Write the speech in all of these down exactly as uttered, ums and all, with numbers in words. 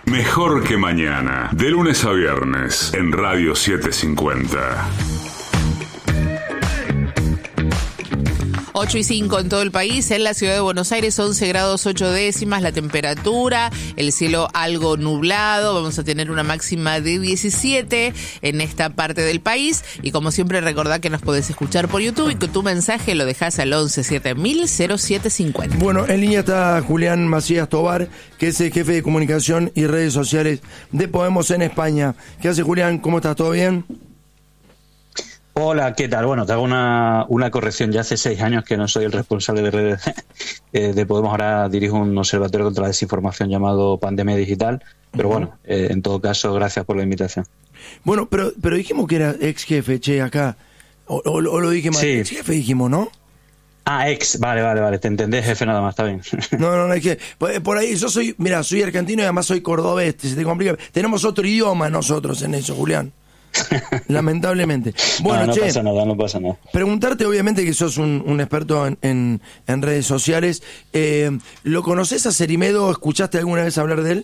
Mejor que mañana, de lunes a viernes, en Radio setecientos cincuenta. ocho y cinco en todo el país. En la ciudad de Buenos Aires, once grados ocho décimas la temperatura, el cielo algo nublado. Vamos a tener una máxima de diecisiete en esta parte del país. Y como siempre, recordá que nos podés escuchar por YouTube y que tu mensaje lo dejás al once siete mil cero siete cincuenta. Bueno, en línea está Julián Macías Tobar, que es el jefe de comunicación y redes sociales de Podemos en España. ¿Qué hace, Julián? ¿Cómo estás? ¿Todo bien? Hola, ¿qué tal? Bueno, te hago una, una corrección. Ya hace seis años que no soy el responsable de redes eh, de Podemos. Ahora dirijo un observatorio contra la desinformación llamado Pandemia Digital. Pero uh-huh. bueno, eh, en todo caso, gracias por la invitación. Bueno, pero pero dijimos que era ex jefe, che, acá. O, o, o lo dije mal. Sí. Ex jefe dijimos, ¿no? Ah, ex, vale, vale, vale. Te entendés, jefe, nada más, está bien. No, no, no, es que por, por ahí yo soy, mira, soy argentino y además soy cordobés, se te complica. Tenemos otro idioma nosotros en eso, Julián. Lamentablemente. Bueno, no, no che, pasa nada, no pasa nada. Preguntarte, obviamente, que sos un, un experto en, en, en redes sociales. Eh, ¿Lo conoces a Cerimedo? ¿Escuchaste alguna vez hablar de él?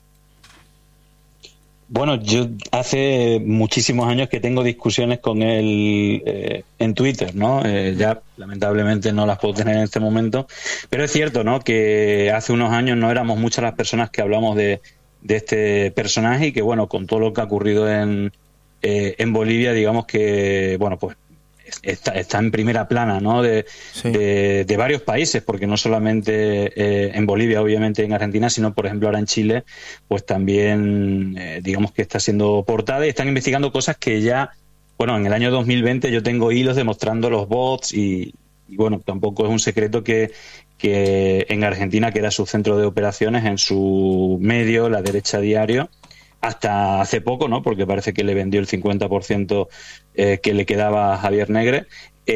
Bueno, yo hace muchísimos años que tengo discusiones con él eh, en Twitter, ¿no? Eh, ya lamentablemente no las puedo tener en este momento, pero es cierto, ¿no? Que hace unos años no éramos muchas las personas que hablamos de, de este personaje y que, bueno, con todo lo que ha ocurrido en Eh, en Bolivia, digamos que, bueno, pues está, está en primera plana, ¿no? De, sí. de, de varios países, porque no solamente eh, en Bolivia, obviamente en Argentina, sino, por ejemplo, ahora en Chile, pues también, eh, digamos que está siendo portada y están investigando cosas que ya, bueno, en el año dos mil veinte yo tengo hilos demostrando los bots y, y bueno, tampoco es un secreto que, que en Argentina, que era su centro de operaciones, en su medio, La Derecha Diario, hasta hace poco, ¿no? Porque parece que le vendió el cincuenta por ciento eh, que le quedaba a Javier Negre.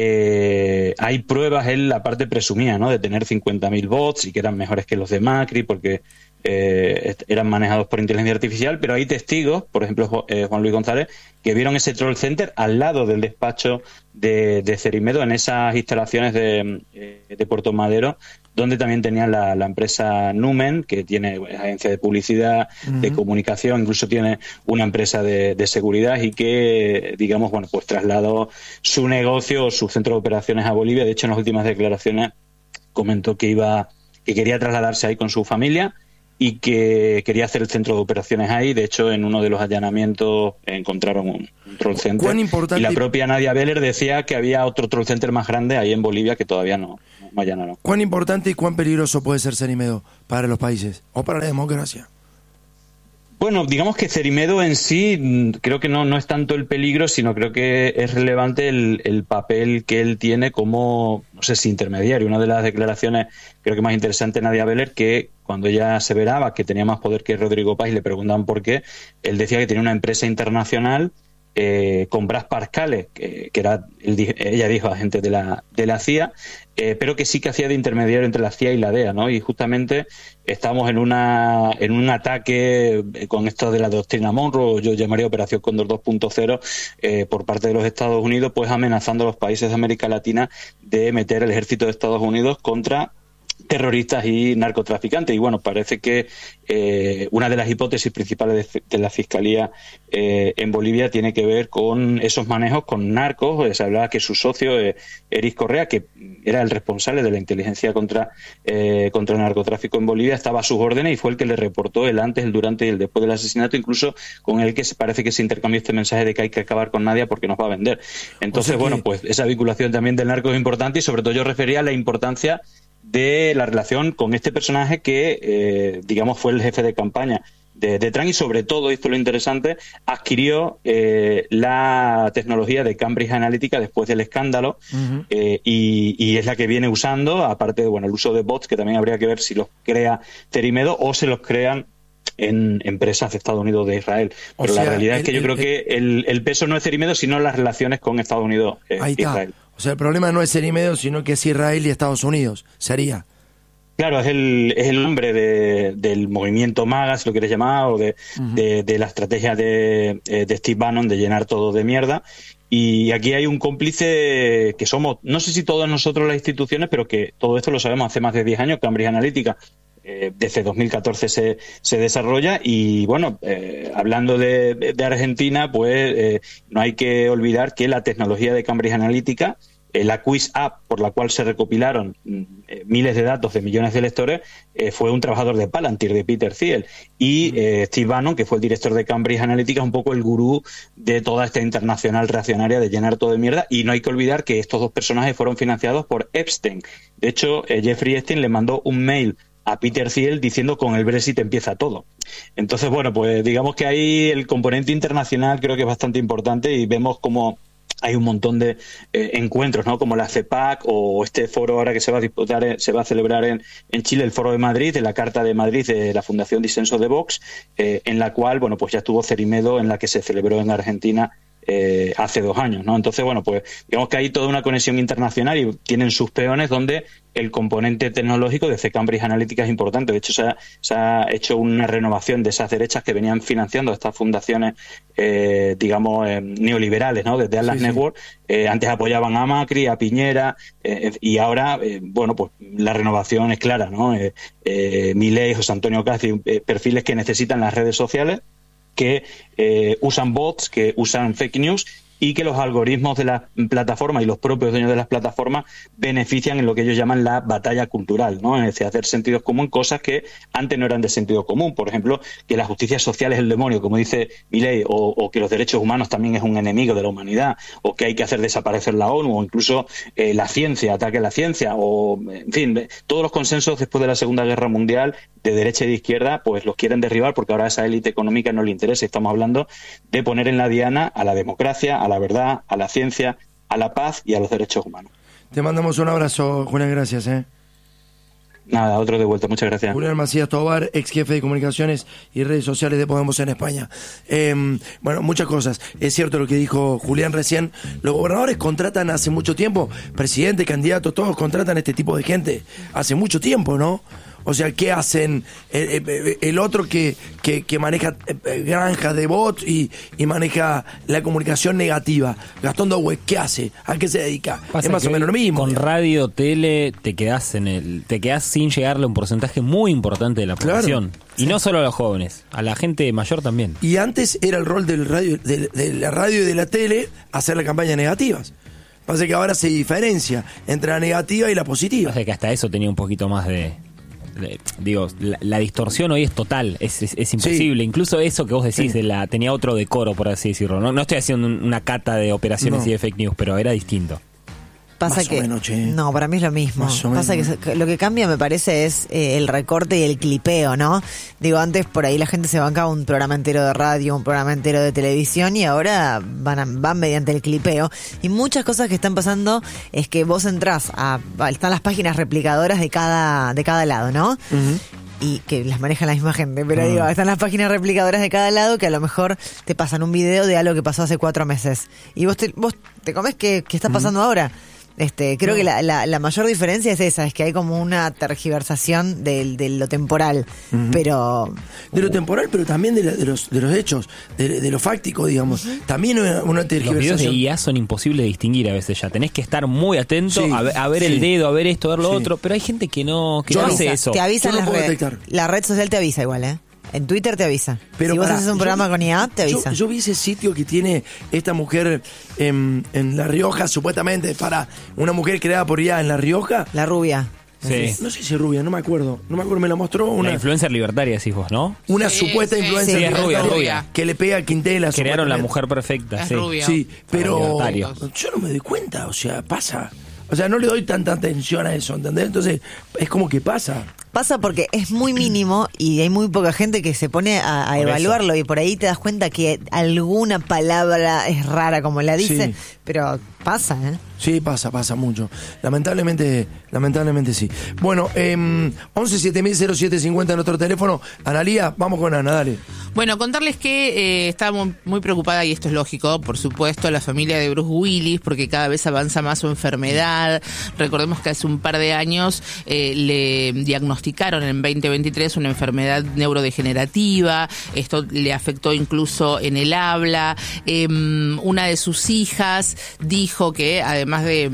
Eh, hay pruebas, él la parte presumía, ¿no? De tener cincuenta mil bots y que eran mejores que los de Macri porque eh, eran manejados por inteligencia artificial, pero hay testigos, por ejemplo eh, Juan Luis González, que vieron ese troll center al lado del despacho de, de Cerimedo, en esas instalaciones de, de Puerto Madero, donde también tenían la, la empresa Numen, que tiene agencia de publicidad, uh-huh. de comunicación, incluso tiene una empresa de, de seguridad y que, digamos, bueno, pues trasladó su negocio, su centro de operaciones a Bolivia. De hecho, en las últimas declaraciones comentó que iba, que quería trasladarse ahí con su familia y que quería hacer el centro de operaciones ahí. De hecho, en uno de los allanamientos encontraron un, un troll center. ¿Cuán importante? Y la propia Nadia Beller decía que había otro troll center más grande ahí en Bolivia que todavía no, no allanaron. ¿Cuán importante y cuán peligroso puede ser Cerimedo para los países o para la democracia? Bueno, digamos que Cerimedo en sí creo que no, no es tanto el peligro, sino creo que es relevante el, el papel que él tiene como, no sé si intermediario. Una de las declaraciones creo que más interesante de Nadia Beller, que cuando ella aseveraba que tenía más poder que Rodrigo Paz y le preguntaban por qué, él decía que tenía una empresa internacional eh, con Bras Pascales, que, que era, él, ella dijo, agente de la, de la C I A, eh, pero que sí que hacía de intermediario entre la C I A y la D E A, ¿no? Y justamente estamos en una en un ataque con esto de la doctrina Monroe, yo llamaría Operación Cóndor dos punto cero, eh, por parte de los Estados Unidos, pues amenazando a los países de América Latina de meter el ejército de Estados Unidos contra terroristas y narcotraficantes. Y bueno, parece que eh, una de las hipótesis principales de, de la Fiscalía eh, en Bolivia tiene que ver con esos manejos con narcos. Se hablaba que su socio, eh, Eris Correa, que era el responsable de la inteligencia contra, eh, contra el narcotráfico en Bolivia, estaba a sus órdenes y fue el que le reportó el antes, el durante y el después del asesinato, incluso con el que se parece que se intercambió este mensaje de que hay que acabar con Nadia porque nos va a vender. Entonces, o sea que... bueno, pues esa vinculación también del narco es importante y sobre todo yo refería a la importancia de la relación con este personaje que, eh, digamos, fue el jefe de campaña de, de Trump y sobre todo, esto es lo interesante, adquirió eh, la tecnología de Cambridge Analytica después del escándalo uh-huh. eh, y, y es la que viene usando, aparte de, bueno, el uso de bots, que también habría que ver si los crea Cerimedo o se los crean en empresas de Estados Unidos, de Israel. Pero o sea, la realidad el, es que yo el, creo el, que el, el peso no es Cerimedo, sino las relaciones con Estados Unidos e eh, Israel. O sea, el problema no es Cerimedo, sino que es Israel y Estados Unidos, sería. Claro, es el, es el nombre de, del movimiento MAGA, si lo quieres llamar, o de, uh-huh. de, de la estrategia de, de Steve Bannon de llenar todo de mierda. Y aquí hay un cómplice que somos, no sé si todos nosotros las instituciones, pero que todo esto lo sabemos hace más de diez años, Cambridge Analytica. eh, desde dos mil catorce se, se desarrolla. Y bueno, eh, hablando de, de Argentina, pues eh, no hay que olvidar que la tecnología de Cambridge Analytica, eh, la Quiz App por la cual se recopilaron eh, miles de datos de millones de lectores, eh, fue un trabajador de Palantir, de Peter Thiel. Y eh, Steve Bannon, que fue el director de Cambridge Analytica, es un poco el gurú de toda esta internacional reaccionaria de llenar todo de mierda. Y no hay que olvidar que estos dos personajes fueron financiados por Epstein. De hecho, eh, Jeffrey Epstein le mandó un mail a Peter Thiel diciendo con el Brexit empieza todo. Entonces, bueno, pues digamos que ahí el componente internacional creo que es bastante importante, y vemos como hay un montón de eh, encuentros, ¿no? Como la CEPAC o este foro ahora que se va a disputar, eh, se va a celebrar en, en Chile, el Foro de Madrid, de la Carta de Madrid de la Fundación Disenso de Vox, eh, en la cual, bueno, pues ya estuvo Cerimedo, en la que se celebró en Argentina eh, hace dos años, ¿no? Entonces, bueno, pues digamos que hay toda una conexión internacional y tienen sus peones donde el componente tecnológico de Cambridge Analytica es importante. De hecho, se ha, se ha hecho una renovación de esas derechas que venían financiando estas fundaciones, eh, digamos, eh, neoliberales, ¿no? Desde Atlas sí, Network. Sí. Eh, antes apoyaban a Macri, a Piñera, eh, y ahora, eh, bueno, pues la renovación es clara, ¿no? Eh, eh, Milei, José Antonio Castro, eh, perfiles que necesitan las redes sociales, que eh, usan bots, que usan fake news, y que los algoritmos de las plataformas y los propios dueños de las plataformas benefician en lo que ellos llaman la batalla cultural, ¿no? Es decir, hacer sentido común cosas que antes no eran de sentido común. Por ejemplo, que la justicia social es el demonio, como dice Milei, o, o que los derechos humanos también es un enemigo de la humanidad, o que hay que hacer desaparecer la ONU, o incluso eh, la ciencia, ataque a la ciencia, o, en fin, todos los consensos después de la Segunda Guerra Mundial, de derecha y de izquierda, pues los quieren derribar porque ahora a esa élite económica no le interesa. Estamos hablando de poner en la diana a la democracia, a la verdad, a la ciencia, a la paz y a los derechos humanos. Te mandamos un abrazo, Julián, gracias. ¿eh? Nada, otro de vuelta, muchas gracias. Julián Macías Tobar, ex jefe de comunicaciones y redes sociales de Podemos en España. Eh, bueno, muchas cosas. Es cierto lo que dijo Julián recién. Los gobernadores contratan hace mucho tiempo, presidente, candidato, todos contratan este tipo de gente hace mucho tiempo, ¿no? O sea, ¿qué hacen? El, el, el otro que, que, que maneja granjas de bots y, y maneja la comunicación negativa. Gastón Douwe, ¿qué hace? ¿A qué se dedica? Pasa es más o menos lo mismo. Con radio, tele, te quedás en el, te quedás sin llegarle a un porcentaje muy importante de la población. Claro. Y sí. No solo a los jóvenes, a la gente mayor también. Y antes era el rol del radio, de, de la radio y de la tele hacer las campañas negativas. Pasa que ahora se diferencia entre la negativa y la positiva. Pasa que hasta eso tenía un poquito más de... Digo, la, la distorsión hoy es total, es, es, es imposible. Sí. Incluso eso que vos decís, sí. de la, tenía otro decoro, por así decirlo. No, no estoy haciendo una cata de operaciones no. y de fake news, pero era distinto. Pasa Más que o menos, che. No, para mí es lo mismo. Pasa que lo que cambia, me parece, es eh, el recorte y el clipeo, ¿no? Digo, antes por ahí la gente se bancaba un programa entero de radio, un programa entero de televisión, y ahora van a, van mediante el clipeo. Y muchas cosas que están pasando es que vos entrás a, a están las páginas replicadoras de cada de cada lado, ¿no? Uh-huh. Y que las maneja la misma gente, pero uh-huh. digo, están las páginas replicadoras de cada lado que a lo mejor te pasan un video de algo que pasó hace cuatro meses. Y vos te, vos te comés qué está pasando uh-huh. ahora. Este, creo no. que la, la, la mayor diferencia es esa, es que hay como una tergiversación de, de lo temporal, uh-huh. pero... De lo temporal, pero también de, la, de, los, de los hechos, de, de lo fáctico, digamos. Uh-huh. También una, una tergiversación. Los videos de I A son imposibles de distinguir a veces ya. Tenés que estar muy atento sí, a, ver, a ver sí. el dedo, a ver esto, a ver lo sí. otro, pero hay gente que no, que no avisa, hace eso. Te avisan no las redes. La red social te avisa igual, ¿eh? En Twitter te avisa. Pero si vos para, haces un programa yo, con I A, te avisa. Yo, yo vi ese sitio que tiene esta mujer en, en La Rioja, supuestamente para una mujer creada por I A en La Rioja. La rubia. Sí. No sé si es rubia, no me acuerdo. No me acuerdo, me lo mostró una... La influencer libertaria, decís vos, ¿no? Una sí, supuesta sí, influencer sí, es rubia, rubia. Que le pega a Quintela. Crearon la mujer perfecta, es sí. rubia. Sí, pero yo no me doy cuenta, o sea, pasa... O sea, no le doy tanta atención a eso, ¿entendés? Entonces, es como que pasa. Pasa porque es muy mínimo y hay muy poca gente que se pone a, a evaluarlo eso. Y por ahí te das cuenta que alguna palabra es rara como la dice, sí. pero pasa, ¿eh? Sí, pasa, pasa mucho. Lamentablemente, lamentablemente sí. Bueno, eh, once siete mil cero siete cincuenta en otro teléfono. Analía, vamos con Ana, dale. Bueno, contarles que eh, está muy, muy preocupada, y esto es lógico, por supuesto, la familia de Bruce Willis, porque cada vez avanza más su enfermedad. Recordemos que hace un par de años eh, le diagnosticaron en veinte veintitrés una enfermedad neurodegenerativa. Esto le afectó incluso en el habla. Eh, una de sus hijas dijo que, además de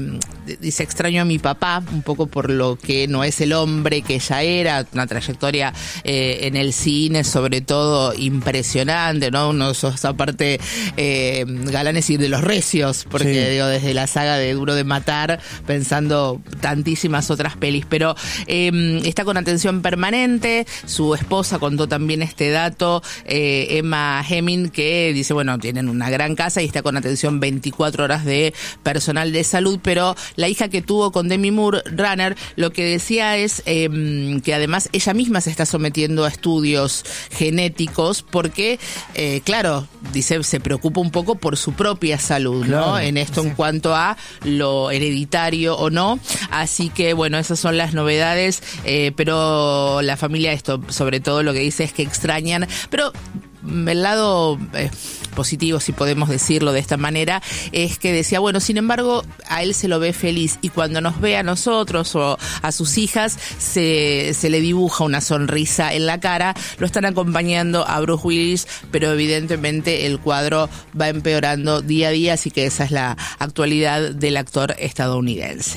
dice, extraño a mi papá, un poco por lo que no es el hombre que ella era, una trayectoria eh, en el cine, sobre todo, impresionante, ¿no? Uno de esos, aparte, eh, galanes y de los recios, porque sí. digo, desde la saga de Duro de Matar, pensando tantísimas otras pelis, pero eh, está con atención permanente. Su esposa contó también este dato, eh, Emma Heming, que dice, bueno, tienen una gran casa y está con atención veinticuatro horas de personal de salud, pero la hija que tuvo con Demi Moore, Runner, lo que decía es eh, que además ella misma se está sometiendo a estudios genéticos porque, eh, claro, dice, se preocupa un poco por su propia salud, claro, ¿no? En esto sí. en cuanto a lo hereditario o no. Así que, bueno, esas son las novedades, eh, pero la familia, esto, sobre todo lo que dice es que extrañan, pero el lado eh, positivo, si podemos decirlo de esta manera, es que decía, bueno, sin embargo, a él se lo ve feliz y cuando nos ve a nosotros o a sus hijas, se, se le dibuja una sonrisa en la cara. Lo están acompañando a Bruce Willis, pero evidentemente el cuadro va empeorando día a día, así que esa es la actualidad del actor estadounidense.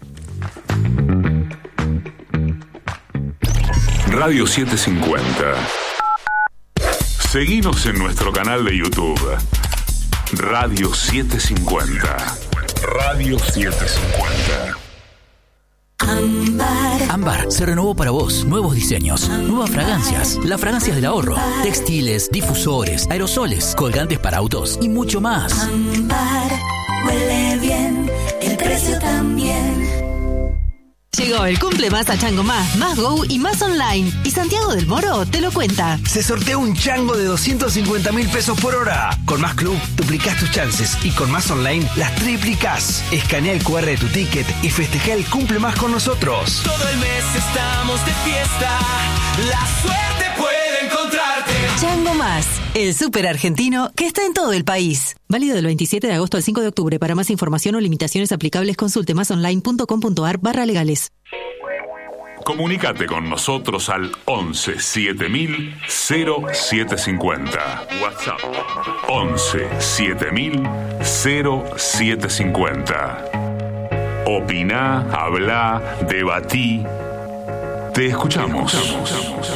Radio setecientos cincuenta. Seguinos en nuestro canal de YouTube. Radio setecientos cincuenta. Radio setecientos cincuenta. Ámbar. Ámbar se renovó para vos. Nuevos diseños, Ámbar. Nuevas fragancias, las fragancias del ahorro, Ámbar. Textiles, difusores, aerosoles, colgantes para autos y mucho más. Ámbar huele bien, el precio también. Llegó el cumple más a Chango Más, Más Go y Más Online. Y Santiago del Moro te lo cuenta. Se sortea un chango de doscientos cincuenta mil pesos por hora. Con Más Club duplicás tus chances y con Más Online las triplicás. Escanea el cu erre de tu ticket y festeja el cumple más con nosotros. Todo el mes estamos de fiesta. La suerte puede encontrarte. Chango Más, el súper argentino que está en todo el país. Válido del veintisiete de agosto al cinco de octubre. Para más información o limitaciones aplicables, consulte másonline.com.ar barra legales. Comunicate con nosotros al once siete mil cero siete cincuenta. WhatsApp once siete mil cero siete cincuenta. Opiná, hablá, debatí. Te escuchamos. Te escuchamos.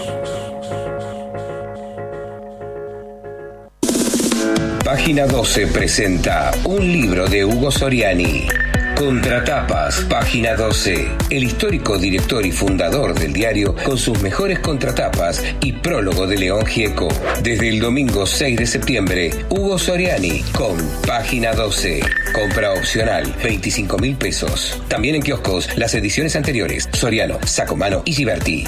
Página doce presenta un libro de Hugo Soriani. Contratapas, Página doce. El histórico director y fundador del diario con sus mejores contratapas y prólogo de León Gieco. Desde el domingo seis de septiembre, Hugo Soriani con Página doce. Compra opcional, veinticinco mil pesos. También en kioscos, las ediciones anteriores. Soriano, Sacomano y Giberti.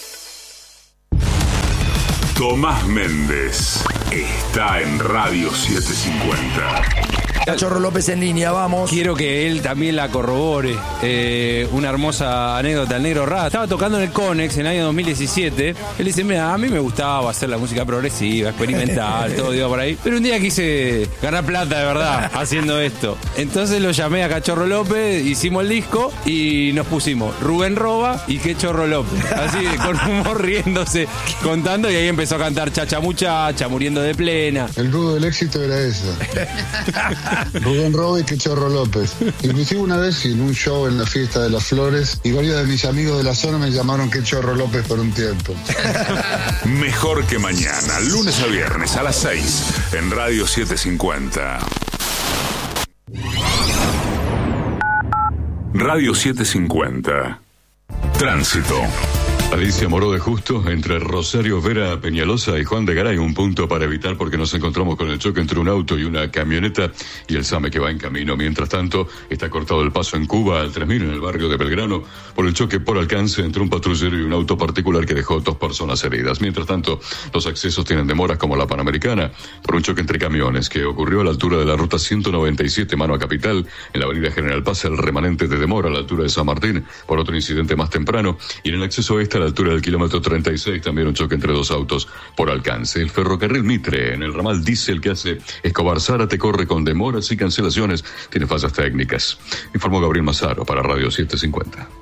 Tomás Méndez está en Radio setecientos cincuenta. Cachorro López en línea, vamos. Quiero que él también la corrobore. Eh, una hermosa anécdota, el Negro Rada. Estaba tocando en el Conex en el año dos mil diecisiete. Él dice, mira, a mí me gustaba hacer la música progresiva, experimental, todo iba por ahí. Pero un día quise ganar plata de verdad haciendo esto. Entonces lo llamé a Cachorro López, hicimos el disco y nos pusimos Rubén Roba y Qué Chorro López. Así, con humor, riéndose, contando, y ahí empezó a cantar Chacha Muchacha, Muriendo de Plena. El rudo del éxito era eso. Rubén Roba y Qué Chorro López. Inclusive una vez en un show en la Fiesta de las Flores y varios de mis amigos de la zona me llamaron Qué Chorro López por un tiempo. Mejor que mañana, lunes a viernes a las seis en Radio setecientos cincuenta. Radio setecientos cincuenta. Tránsito. Alicia Moró de Justo, entre Rosario Vera Peñalosa y Juan de Garay, un punto para evitar porque nos encontramos con el choque entre un auto y una camioneta y el SAME que va en camino. Mientras tanto, está cortado el paso en Cuba al tres mil en el barrio de Belgrano por el choque por alcance entre un patrullero y un auto particular que dejó dos personas heridas. Mientras tanto, los accesos tienen demoras como la Panamericana por un choque entre camiones que ocurrió a la altura de la ruta ciento noventa y siete mano a Capital. En la avenida General Paz, el remanente de demora a la altura de San Martín por otro incidente más temprano, y en el acceso este a la altura del kilómetro treinta y seis también un choque entre dos autos por alcance. El ferrocarril Mitre en el ramal diésel que hace Escobar Zárate corre con demoras y cancelaciones, tiene fallas técnicas. Informó Gabriel Mazaro para Radio setecientos cincuenta.